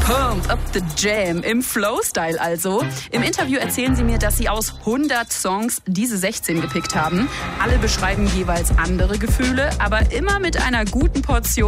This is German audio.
Pump up the Jam im Flow-Style also. Im Interview erzählen sie mir, dass sie aus 100 Songs diese 16 gepickt haben. Alle beschreiben jeweils andere Gefühle, aber immer mit einer guten Portion